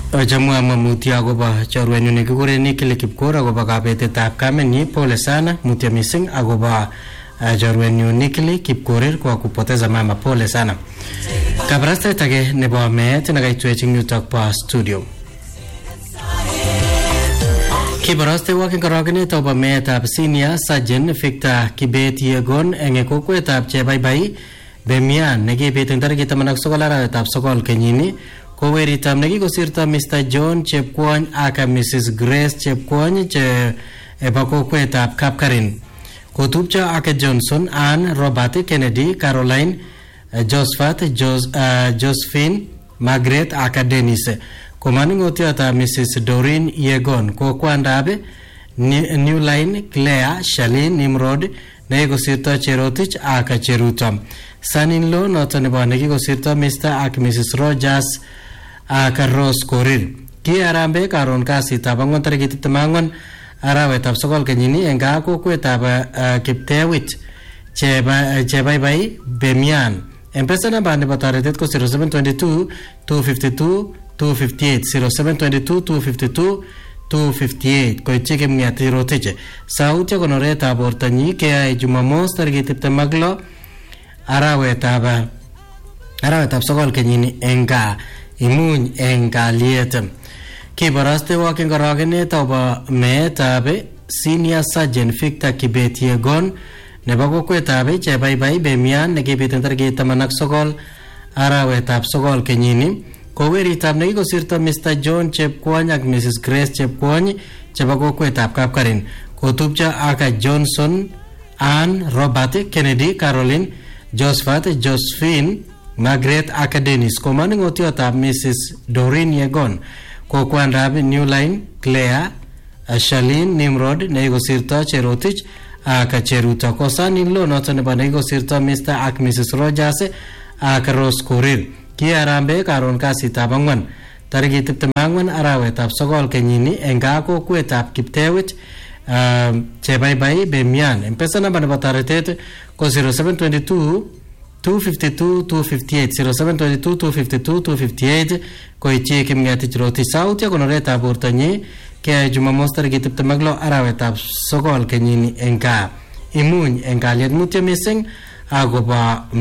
Jamua mamuti agoba chorwenyu nikikure Nikili Kipkor agoba kabetetab kamenyi. Pole sana mutia missing agoba chorwenyu Nikili Kipkorir kwa kupoteza mama. Pole sana. Kabarastet age nebo meet nakaitwech ing yutok pa studio. Kibaraste waking karagenet oba meetab Senior Sergeant Victor Kibet Yegon eng kokwetab Chebaibai Bemian nekibet eng tarikit 19 arawetab 9 kenyini. Koweritab nekikosirto Mr. John Chepkwony aka Mrs. Grace Chepkwony eba kokwetab Kapkarin. Kotupcho ake Johnson, Ann, Robert, Kennedy, Caroline, Josephat, Josephine, Margaret aka Dennis. Komaningotiotab Mrs. Doreen Yegon kokwandabe New Line, Claire, Shalin, Nimrod nekikosirto Cherotich aka Cheruto. Son-in-law noto nebo nekikosirto Mr. ak Mrs. Rogers aka Rose Korir. Ki arambe karon kasitab 4 tarikit 24 arawetab 9 kenyini eng kokwetab Kiptewit Chebaibai Bemian. M-Pesa namba nebo toretet ko 0722 252 258 0722 252 258 koityi kimng'et Rotich. Sautya konoretab bortanyi keyae Jumamos tarikit 26 arawetab 9 kenyini eng gaa imuny eng kalyet. Kibaraste waking karagenet oba meetab Senior Sergeant Victor Kibet Yegon nebo kokwetab Chebaibai Bemian nekibet eng tarikit 19 arawetab 9 kenyini. Koweritab nekikosirto Mr. John Chepkwony ak Mrs. Grace Chepkwony chebo kokwetab Kapkarin. Kotupcho aka Johnson, Ann, Robert, Kennedy, Caroline, Josephat, Josephine, Margaret aka Dennis. Komaningotiotab Mrs. Doreen Yegon kokwandab New Line, Claire, Shalin, Nimrod nekikosirto Cherotich aka Cheruto. Son-in-law noto nebo nekikosirto Mr. ak Mrs. Rogers aka Rose Korir. Ki arambe karon kasitab 4 tarikit 24 arawetab 9 kenyini eng kokwetab Kiptewit Chebaibai Bemian. M-Pesa namba nebo toretet ko 0722 252 258 0722 252 258 koityi kimng'et Rotich. Sautya konoretab bortanyi keyae Jumamos tarikit 26 arawetab 9 kenyini eng gaa imuny eng kalyet. Mutyo missing agoba